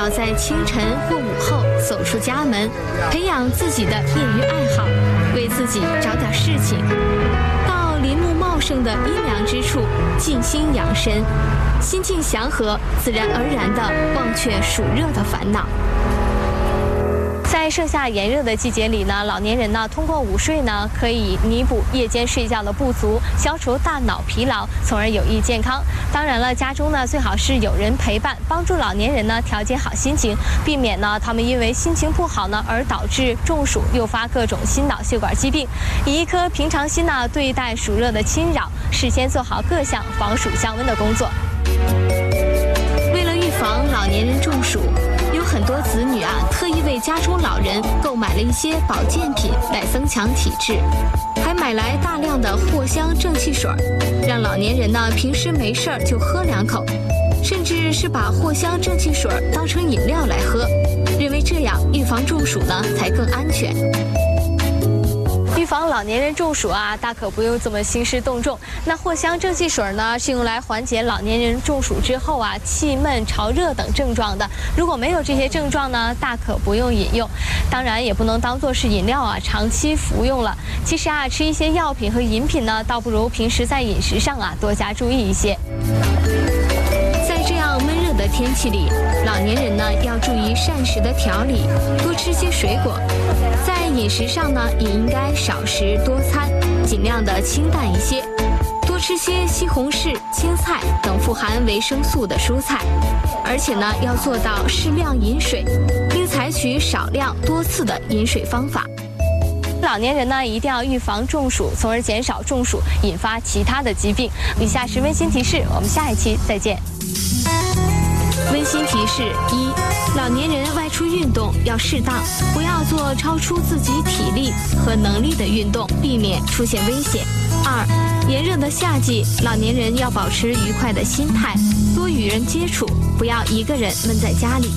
要在清晨或午后走出家门，培养自己的业余爱好，为自己找点事情，到林木茂盛的阴凉之处静心养神，心境祥和，自然而然地忘却暑热的烦恼。在盛夏炎热的季节里呢，老年人呢通过午睡呢，可以弥补夜间睡觉的不足，消除大脑疲劳，从而有益健康。当然了，家中呢最好是有人陪伴，帮助老年人呢调节好心情，避免呢他们因为心情不好呢而导致中暑，诱发各种心脑血管疾病。以一颗平常心呢对待暑热的侵扰，事先做好各项防暑降温的工作。为了预防老年人中暑，有很多子女特意为家中老人购买了一些保健品来增强体质，还买来大量的藿香正气水，让老年人呢平时没事就喝2口，甚至是把藿香正气水当成饮料来喝，认为这样预防中暑呢才更安全。预防老年人中暑大可不用这么兴师动众。那藿香正气水呢，是用来缓解老年人中暑之后气闷、潮热等症状的。如果没有这些症状呢，大可不用饮用。当然，也不能当做是饮料长期服用了。其实吃一些药品和饮品呢，倒不如平时在饮食上多加注意一些。在这样闷热的天气里，老年人呢要注意膳食的调理，多吃些水果。在饮食上呢，也应该少食多餐，尽量的清淡一些，多吃些西红柿、青菜等富含维生素的蔬菜，而且呢要做到适量饮水，并采取少量多次的饮水方法。老年人呢一定要预防中暑，从而减少中暑引发其他的疾病。以下是温馨提示，我们下一期再见。温馨提示：1. 老年人外出运动要适当，不要做超出自己体力和能力的运动，避免出现危险。2. 炎热的夏季，老年人要保持愉快的心态，多与人接触，不要一个人闷在家里。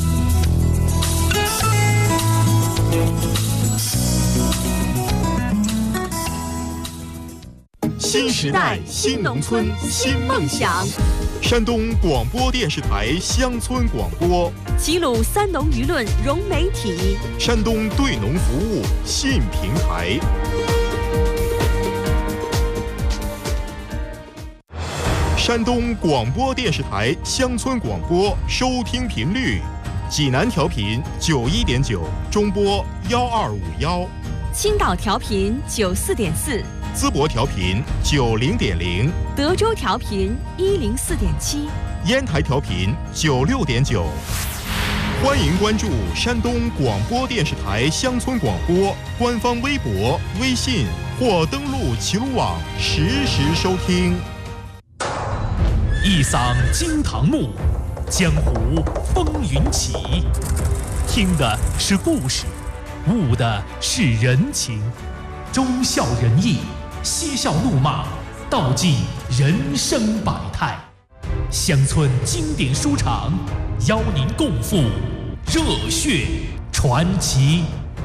新时代新农村新梦想。山东广播电视台乡村广播， 齐鲁三农舆论融媒体， 山东对农服务信平台。山东广播电视台乡村广播收听频率：济南调频91.9，中波1251； 青岛调频94.4。 淄博调频90.0， 德州调频104.7， 烟台调频96.9。欢迎关注山东广播电视台乡村广播官方微博、微信或登录齐鲁网实时收听。 一嗓惊堂木，江湖风云起。听的是故事，悟的是人情，忠孝仁义，嬉笑怒骂，道尽人生百态。乡村经典书场，邀您共赴热血传奇。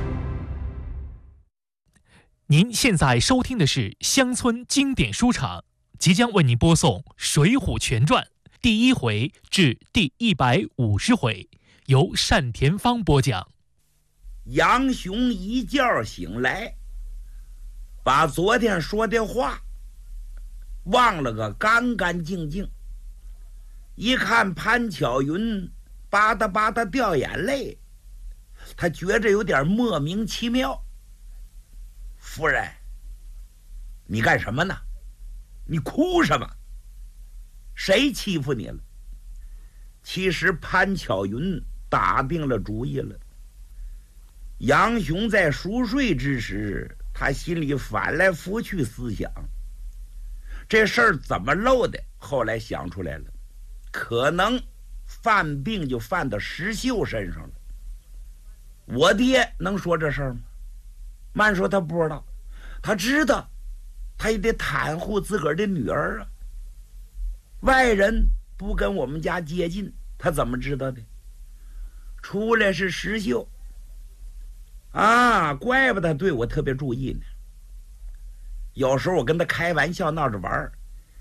您现在收听的是乡村经典书场，即将为您播送《水浒全传》第1回至第150回，由单田芳播讲。 杨雄一觉醒来，把昨天说的话忘了个干干净净。一看潘巧云吧嗒吧嗒掉眼泪，他觉着有点莫名其妙。夫人，你干什么呢？你哭什么？谁欺负你了？其实潘巧云打定了主意了。杨雄在熟睡之时，他心里翻来覆去思想，这事儿怎么漏的？后来想出来了，可能犯病就犯到石秀身上了。我爹能说这事儿吗？慢说他不知道，他知道，他也得袒护自个儿的女儿啊。外人不跟我们家接近，他怎么知道的？出来是石秀啊，怪不得对我特别注意呢。有时候我跟他开玩笑闹着玩，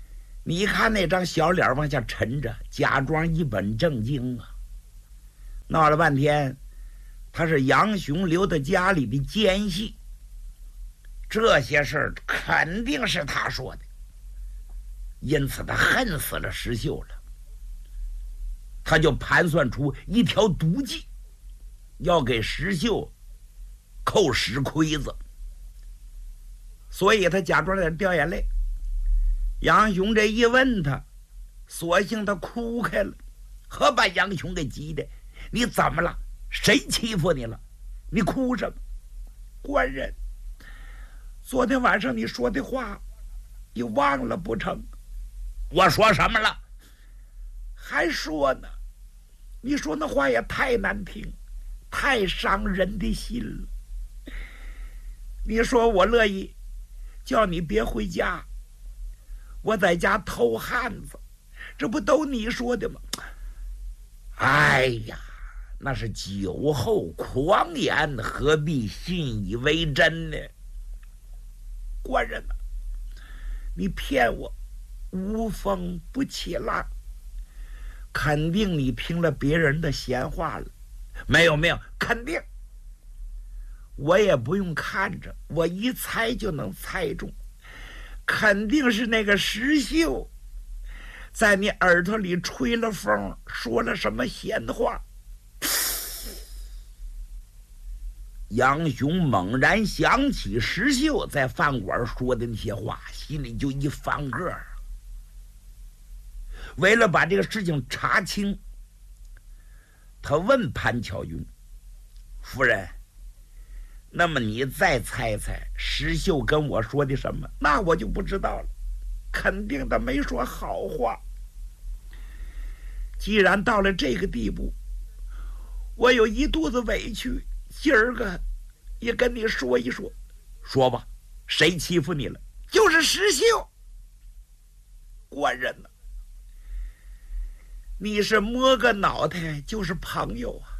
你看那张小脸往下沉着，假装一本正经啊。 闹了半天，他是杨雄留在家里的奸细，这些事儿肯定是他说的，因此他恨死了石秀了。他就盘算出一条毒计，要给石秀扣石盔子，所以他假装在掉眼泪。杨雄这一问他，索性他哭开了，可把杨雄给急的，你怎么了？谁欺负你了？你哭什么？官人，昨天晚上你说的话你忘了不成？我说什么了？还说呢，你说那话也太难听，太伤人的心了。你说我乐意叫你别回家，我在家偷汉子，这不都你说的吗？哎呀，那是酒后狂言，何必信以为真呢？官人啊，你骗我无风不起浪，肯定你听了别人的闲话了。没有，肯定。我也不用看着，我一猜就能猜中，肯定是那个石秀在你耳朵里吹了风，说了什么闲话。杨雄猛然想起石秀在饭馆说的那些话，心里就一翻个。为了把这个事情查清，他问潘巧云：“夫人，那么你再猜猜石秀跟我说的什么？”那我就不知道了，肯定他没说好话。既然到了这个地步，我有一肚子委屈，今儿个也跟你说一说。说吧，谁欺负你了？就是石秀。官人呢？你是摸个脑袋就是朋友啊！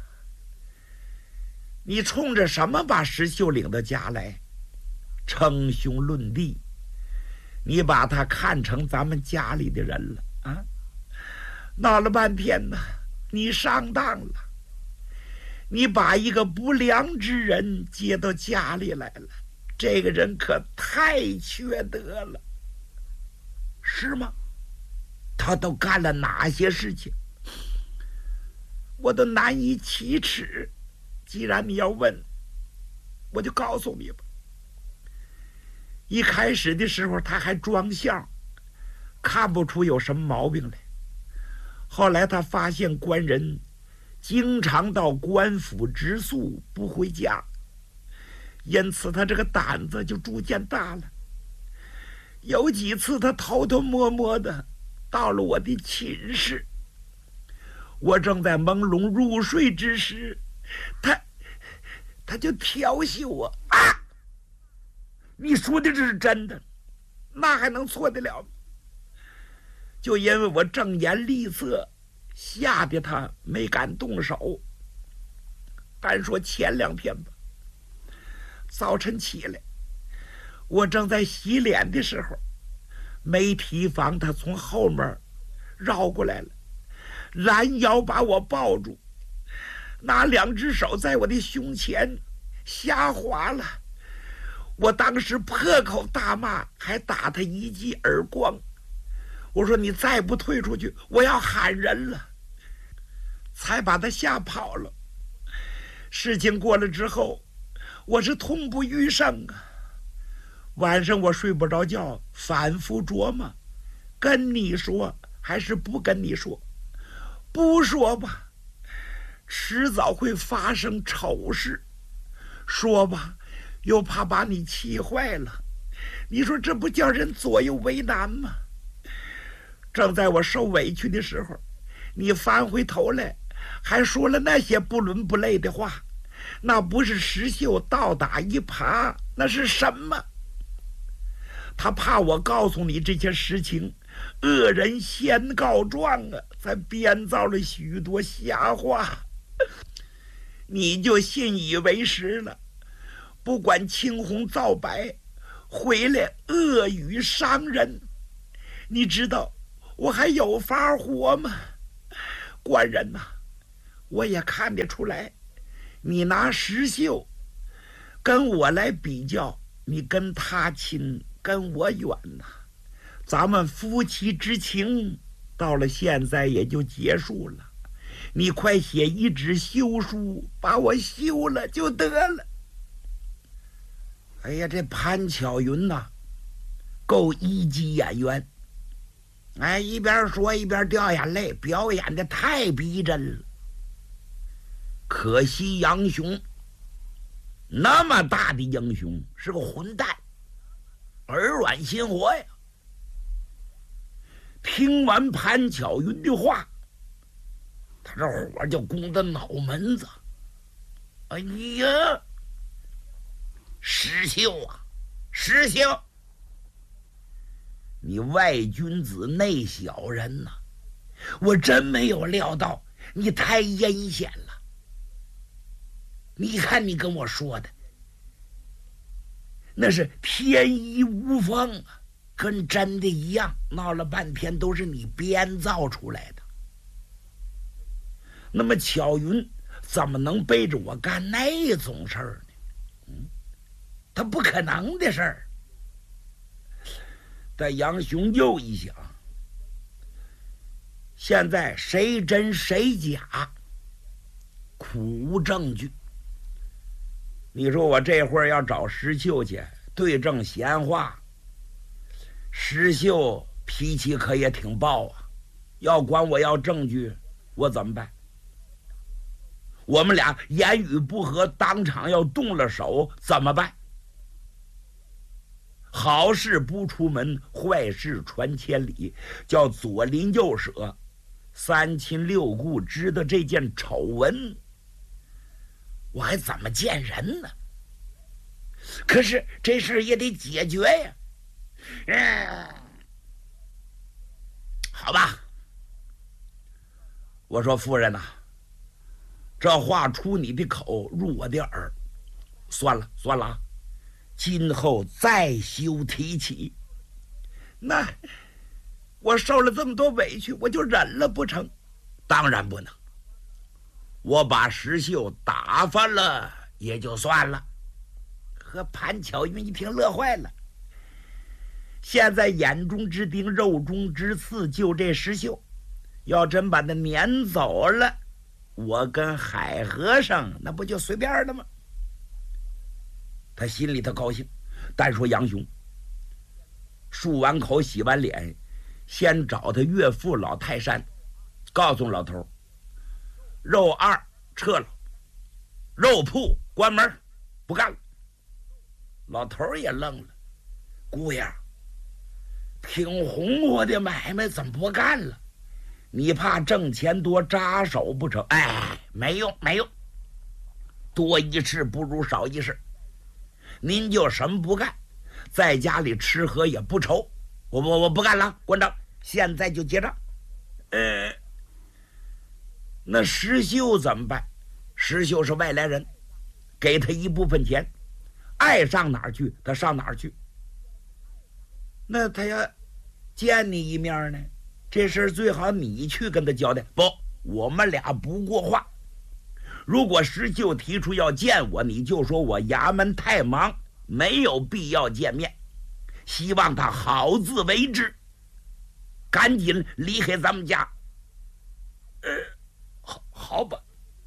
你冲着什么把石秀领到家来？称兄论弟，你把他看成咱们家里的人了啊！闹了半天呢，你上当了，你把一个不良之人接到家里来了，这个人可太缺德了，是吗？他都干了哪些事情，我都难以启齿。既然你要问，我就告诉你吧。一开始的时候他还装相，看不出有什么毛病来。后来他发现官人经常到官府直宿不回家，因此他这个胆子就逐渐大了。有几次他偷偷摸摸的到了我的寝室，我正在朦胧入睡之时，他就调戏我啊！你说的这是真的，那还能错得了吗？就因为我正言厉色，吓得他没敢动手。单说前两天吧，早晨起来，我正在洗脸的时候，没提防他从后面绕过来了，拦腰把我抱住，拿两只手在我的胸前瞎划了。我当时破口大骂，还打他一记耳光。我说你再不退出去，我要喊人了，才把他吓跑了。事情过了之后，我是痛不欲生啊。晚上我睡不着觉，反复琢磨，跟你说还是不跟你说。不说吧，迟早会发生丑事；说吧，又怕把你气坏了。你说这不叫人左右为难吗？正在我受委屈的时候，你翻回头来还说了那些不伦不类的话，那不是石秀倒打一耙，那是什么？他怕我告诉你这些实情，恶人先告状啊，才编造了许多瞎话，你就信以为实了，不管青红皂白，回来恶语伤人。你知道我还有法活吗？官人呐， 我也看得出来，你拿石秀跟我来比较，你跟他亲，跟我远呐。咱们夫妻之情到了现在也就结束了，你快写一纸休书，把我休了就得了。哎呀，这潘巧云呐，够一级演员，哎，一边说一边掉眼泪，表演的太逼真了。可惜杨雄那么大的英雄是个混蛋，耳软心活呀。听完潘巧云的话，他这火就攻到脑门子。哎呀，石秀啊，石秀，你外君子内小人呐！我真没有料到你太阴险了。你看你跟我说的，那是天衣无缝啊，跟真的一样，闹了半天都是你编造出来的。那么巧云怎么能背着我干那种事儿呢？他不可能的事儿。但杨雄又一想，现在谁真谁假，苦无证据。你说我这会儿要找石秀去对证闲话，石秀脾气可也挺暴啊，要管我要证据，我怎么办？我们俩言语不合，当场要动了手，怎么办？好事不出门，坏事传千里，叫左邻右舍、三亲六故知道这件丑闻，我还怎么见人呢？可是这事也得解决呀。好吧，我说夫人呐，这话出你的口，入我的耳，算了算了啊，今后再休提起。那我受了这么多委屈，我就忍了不成？当然不能。我把石秀打发了也就算了。和潘巧云一听乐坏了，现在眼中之钉，肉中之刺，就这石秀，要真把他撵走了，我跟海和尚那不就随便了吗？他心里头高兴，但说杨雄漱完口洗完脸，先找他岳父老泰山，告诉老头肉二撤了，肉铺关门，不干了。老头也愣了，姑爷，挺红火的买卖怎么不干了？你怕挣钱多扎手不成？哎，没用没用，多一事不如少一事。您就什么不干，在家里吃喝也不愁。我不干了，关账，现在就结账。那石秀怎么办？石秀是外来人，给他一部分钱，爱上哪儿去他上哪儿去。那他要见你一面呢，这事儿最好你去跟他交代。不，我们俩不过话。如果石秀提出要见我，你就说我衙门太忙，没有必要见面，希望他好自为之，赶紧离开咱们家。好吧。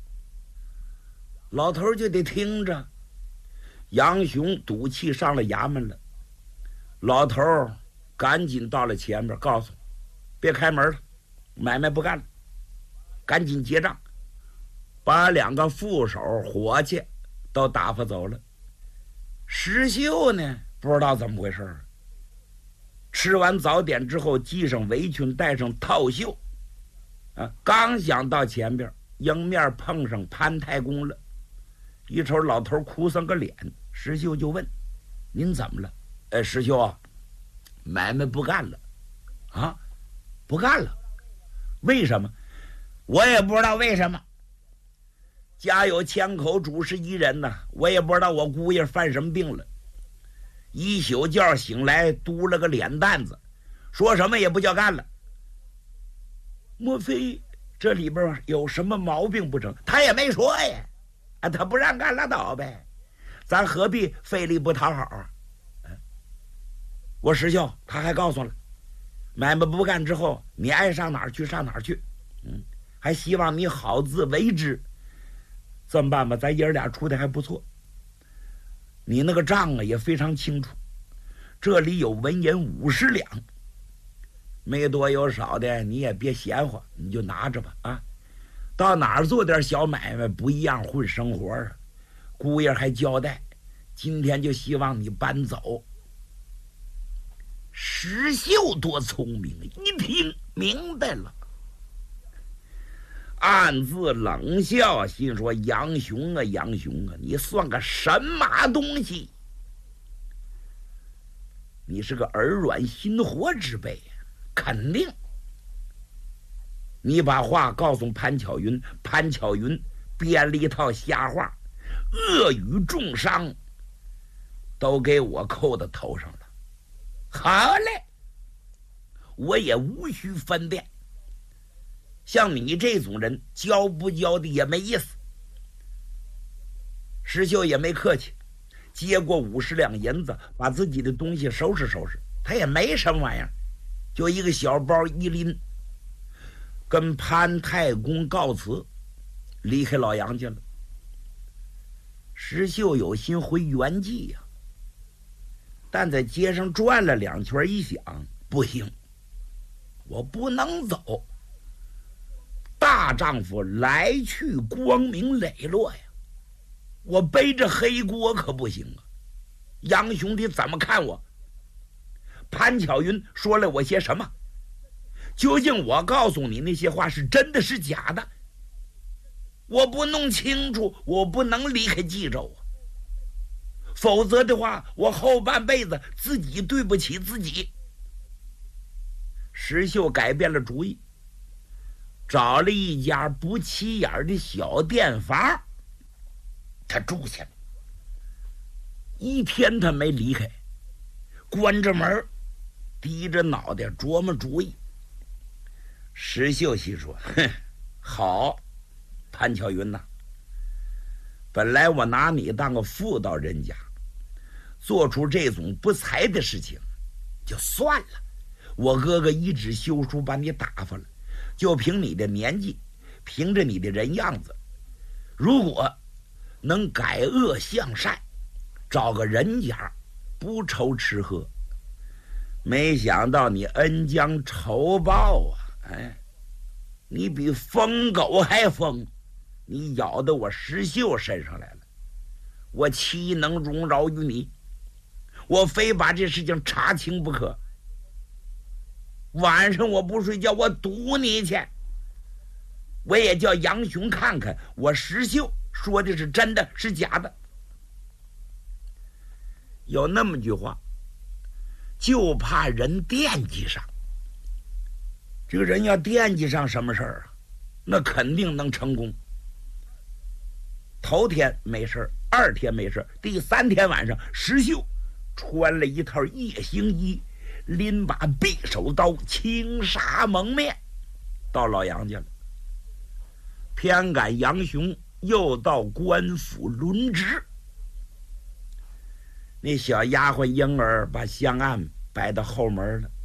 老头就得听着。杨雄赌气上了衙门了，老头赶紧到了前面，告诉别开门了，买卖不干了，赶紧结账，把两个副手伙计都打发走了。石秀呢，不知道怎么回事，吃完早点之后，系上围裙，戴上套袖，刚想到前边，迎面碰上潘太公了。一瞅老头哭丧个脸，石秀就问：“您怎么了？”石秀啊，买卖不干了。啊，不干了？为什么？我也不知道为什么。家有千口，主事一人呐，我也不知道我姑爷犯什么病了。一宿觉醒来，嘟了个脸蛋子，说什么也不叫干了。莫非这里边有什么毛病不成？他也没说呀，他不让干拉倒呗，咱何必费力不讨好啊？我石秀他还告诉了，买卖不干之后，你爱上哪儿去上哪儿去，还希望你好自为之。这么办吧，咱爷俩处的还不错，你那个账啊也非常清楚，这里有文银50两，没多有少的你也别嫌乎，你就拿着吧啊！到哪儿做点小买卖不一样混生活啊！姑爷还交代，今天就希望你搬走。石秀多聪明啊，一听明白了，暗自冷笑，心说杨雄啊杨雄啊，你算个什么东西？你是个耳软心活之辈啊，肯定。你把话告诉潘巧云，潘巧云编了一套瞎话，恶语重伤，都给我扣到头上了。好嘞，我也无需分辨。像你这种人，教不教的也没意思。石秀也没客气，接过50两银子，把自己的东西收拾收拾。他也没什么玩意儿，就一个小包一拎，跟潘太公告辞，离开老杨家了。石秀有心回原籍呀，但在街上转了2圈，一想不行，我不能走。大丈夫来去光明磊落呀，我背着黑锅可不行啊！杨兄弟怎么看我？潘巧云说了我些什么？究竟我告诉你那些话是真的是假的？我不弄清楚，我不能离开冀州啊！否则的话，我后半辈子自己对不起自己。石秀改变了主意，找了一家不起眼的小店房，他住下了。一天他没离开，关着门，低着脑袋琢磨主意。石秀心说：“哼，好，潘巧云呐，本来我拿你当个妇道人家，做出这种不才的事情就算了。我哥哥一纸休书把你打发了，就凭你的年纪，凭着你的人样子，如果能改恶向善，找个人家不愁吃喝。没想到你恩将仇报啊！你比疯狗还疯，你咬到我石秀身上来了，我岂能容饶于你？我非把这事情查清不可。晚上我不睡觉，我堵你去。我也叫杨雄看看我石秀说的是真的是假的。有那么句话，就怕人惦记上。这个人要惦记上什么事儿啊，那肯定能成功。头天没事，2天没事，第3天晚上，石秀穿了一套夜行衣，拎把匕首刀，轻纱蒙面，到老杨家了。偏赶杨雄又到官府轮值。那小丫鬟婴儿把香案摆到后门了。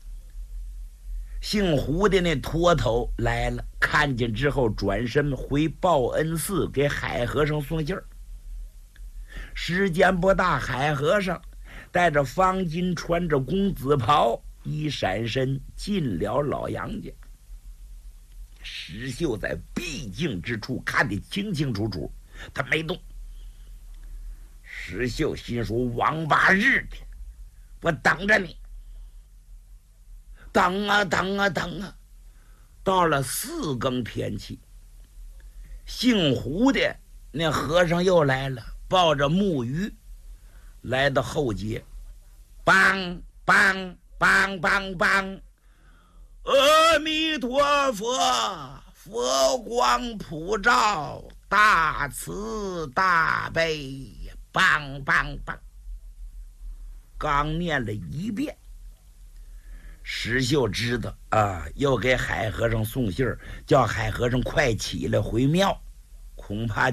姓胡的那秃头来了，看见之后转身回报恩寺给海和尚送信儿。时间不大，海和尚带着方巾，穿着公子袍，一闪身进了老杨家。石秀在必经之处看得清清楚楚，他没动。石秀心说：王八日的，我等着你。等啊等啊等啊，到了4更天气，姓胡的那和尚又来了，抱着木鱼来到后街，梆梆梆梆梆，阿弥陀佛，佛光普照，大慈大悲，梆梆梆。刚念了1遍， 石秀知道啊，又给海和尚送信儿，叫海和尚快起来回庙，恐怕